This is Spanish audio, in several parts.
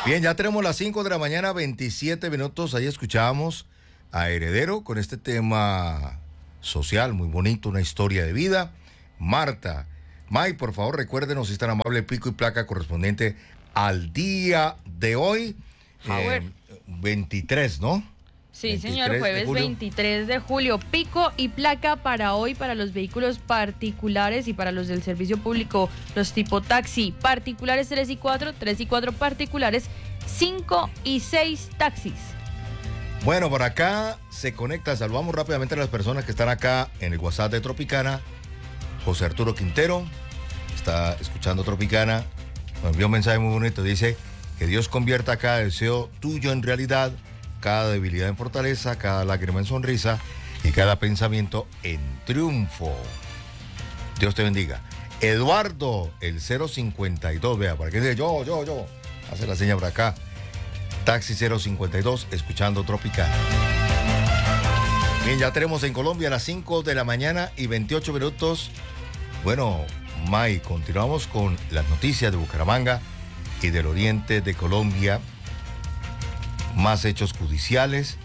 Bien, ya tenemos las 5 de la mañana, 27 minutos. Ahí escuchábamos a Heredero con este tema social muy bonito, una historia de vida. Marta, May, por favor, recuérdenos si es tan amable el pico y placa correspondiente al día de hoy. 23, ¿no? Sí, señor, jueves 23 de julio. Pico y placa para hoy para los vehículos particulares y para los del servicio público, los tipo taxi. Particulares 3 y 4 particulares, 5 y 6 taxis. Bueno, por acá se conecta, saludamos rápidamente a las personas que están acá en el WhatsApp de Tropicana. José Arturo Quintero está escuchando Tropicana, me envió un mensaje muy bonito, dice que Dios convierta cada deseo tuyo en realidad, cada debilidad en fortaleza, cada lágrima en sonrisa y cada pensamiento en triunfo. Dios te bendiga. Eduardo, el 052, vea, para que diga yo, hace la señal por acá. Taxi 052, escuchando Tropicana. Bien, ya tenemos en Colombia a las 5 de la mañana y 28 minutos. Bueno, May, continuamos con las noticias de Bucaramanga y del oriente de Colombia. Más hechos judiciales.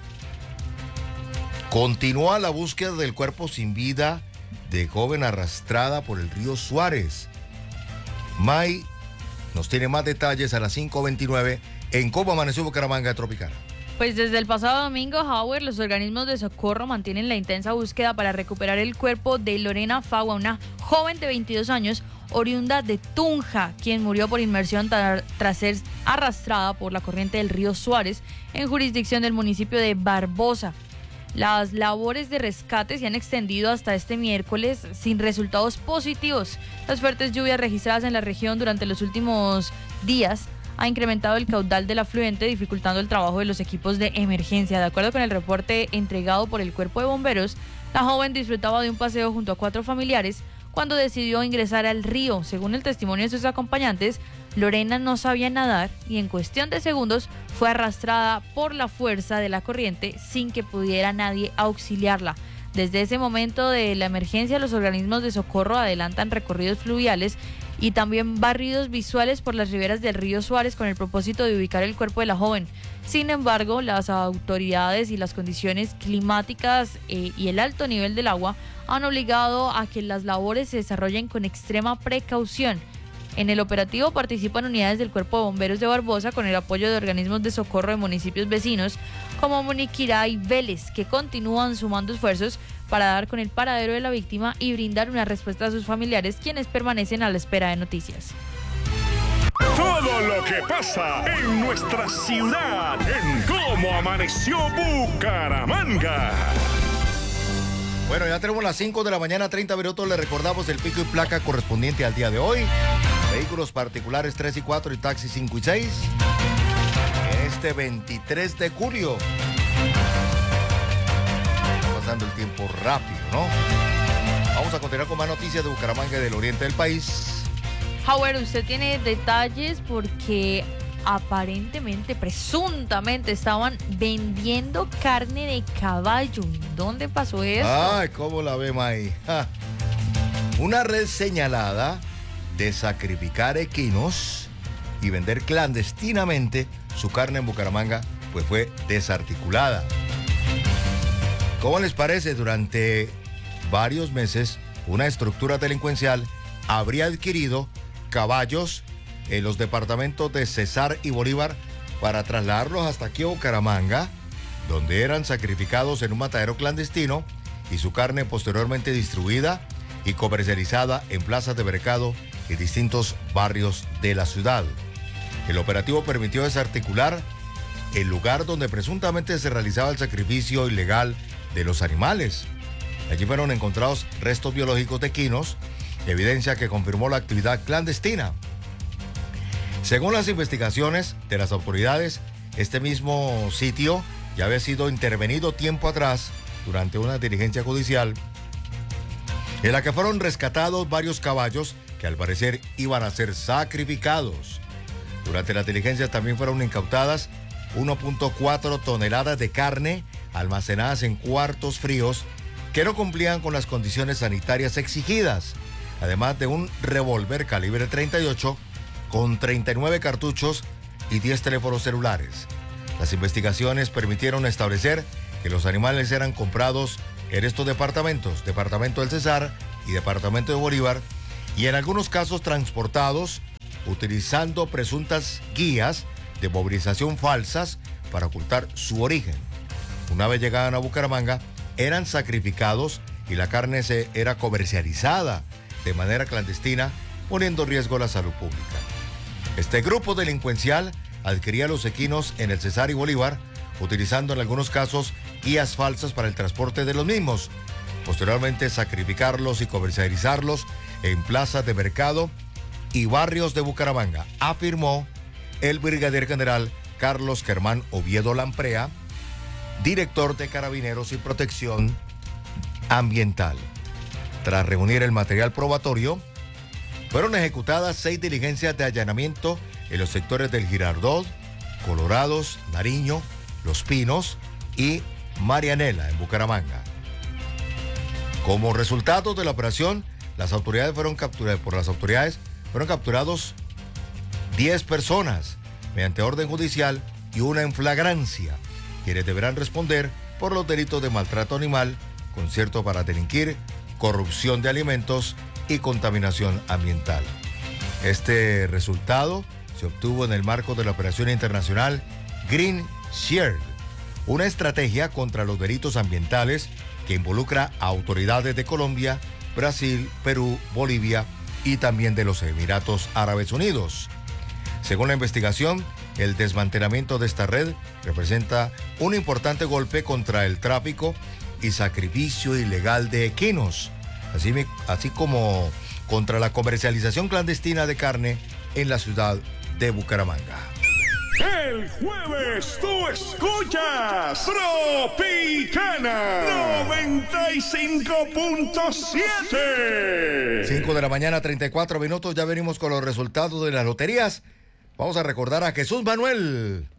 Continúa la búsqueda del cuerpo sin vida de joven arrastrada por el río Suárez. May nos tiene más detalles a las 5:29 en Cómo Amaneció Bucaramanga Tropicana. Pues desde el pasado domingo, Howard, los organismos de socorro mantienen la intensa búsqueda para recuperar el cuerpo de Lorena Fagua, una joven de 22 años, oriunda de Tunja, quien murió por inmersión tras ser arrastrada por la corriente del río Suárez en jurisdicción del municipio de Barbosa. Las labores de rescate se han extendido hasta este miércoles sin resultados positivos. Las fuertes lluvias registradas en la región durante los últimos días ha incrementado el caudal del afluente, dificultando el trabajo de los equipos de emergencia. De acuerdo con el reporte entregado por el Cuerpo de Bomberos, la joven disfrutaba de un paseo junto a 4 familiares cuando decidió ingresar al río. Según el testimonio de sus acompañantes, Lorena no sabía nadar y en cuestión de segundos fue arrastrada por la fuerza de la corriente sin que pudiera nadie auxiliarla. Desde ese momento de la emergencia, los organismos de socorro adelantan recorridos fluviales y también barridos visuales por las riberas del río Suárez con el propósito de ubicar el cuerpo de la joven. Sin embargo, las autoridades y las condiciones climáticas y el alto nivel del agua han obligado a que las labores se desarrollen con extrema precaución. En el operativo participan unidades del Cuerpo de Bomberos de Barbosa con el apoyo de organismos de socorro de municipios vecinos como Muniquirá y Vélez, que continúan sumando esfuerzos para dar con el paradero de la víctima y brindar una respuesta a sus familiares, quienes permanecen a la espera de noticias. Todo lo que pasa en nuestra ciudad, en Cómo Amaneció Bucaramanga. Bueno, ya tenemos las 5 de la mañana, 30 minutos. Le recordamos el pico y placa correspondiente al día de hoy. Vehículos particulares 3 y 4 y taxis 5 y 6. Este 23 de julio. Está pasando el tiempo rápido, ¿no? Vamos a continuar con más noticias de Bucaramanga y del oriente del país. Howard, usted tiene detalles porque aparentemente, presuntamente, estaban vendiendo carne de caballo. ¿Dónde pasó eso? Ay, ¿cómo la vemos ahí? Una red señalada de sacrificar equinos y vender clandestinamente su carne en Bucaramanga, pues fue desarticulada. ¿Cómo les parece? Durante varios meses, una estructura delincuencial habría adquirido caballos en los departamentos de Cesar y Bolívar para trasladarlos hasta aquí a Bucaramanga, donde eran sacrificados en un matadero clandestino y su carne posteriormente distribuida y comercializada en plazas de mercado y distintos barrios de la ciudad. El operativo permitió desarticular el lugar donde presuntamente se realizaba el sacrificio ilegal de los animales. Allí fueron encontrados restos biológicos de equinos, evidencia que confirmó la actividad clandestina. Según las investigaciones de las autoridades, este mismo sitio ya había sido intervenido tiempo atrás durante una diligencia judicial en la que fueron rescatados varios caballos que al parecer iban a ser sacrificados. Durante las diligencias también fueron incautadas 1.4 toneladas de carne almacenadas en cuartos fríos que no cumplían con las condiciones sanitarias exigidas, además de un revólver calibre 38 con 39 cartuchos y 10 teléfonos celulares. Las investigaciones permitieron establecer que los animales eran comprados en estos departamentos, Departamento del Cesar y Departamento de Bolívar, y en algunos casos transportados utilizando presuntas guías de movilización falsas para ocultar su origen. Una vez llegaban a Bucaramanga, eran sacrificados y la carne era comercializada de manera clandestina, poniendo en riesgo la salud pública. Este grupo delincuencial adquiría los equinos en el Cesar y Bolívar, utilizando en algunos casos guías falsas para el transporte de los mismos. Posteriormente, sacrificarlos y comercializarlos en plazas de mercado y barrios de Bucaramanga, afirmó el brigadier general Carlos Germán Oviedo Lamprea, director de Carabineros y Protección Ambiental. Tras reunir el material probatorio, fueron ejecutadas 6 diligencias de allanamiento en los sectores del Girardot, Colorados, Nariño, Los Pinos y Marianela, en Bucaramanga. Como resultado de la operación, fueron capturados 10 personas mediante orden judicial y una en flagrancia, quienes deberán responder por los delitos de maltrato animal, concierto para delinquir, corrupción de alimentos y contaminación ambiental. Este resultado se obtuvo en el marco de la operación internacional Green Shield, una estrategia contra los delitos ambientales que involucra a autoridades de Colombia, Brasil, Perú, Bolivia y también de los Emiratos Árabes Unidos. Según la investigación, el desmantelamiento de esta red representa un importante golpe contra el tráfico y sacrificio ilegal de equinos, así como contra la comercialización clandestina de carne en la ciudad de Bucaramanga. El jueves tú escuchas Tropicana 95.7. 5 de la mañana, 34 minutos. Ya venimos con los resultados de las loterías. Vamos a recordar a Jesús Manuel.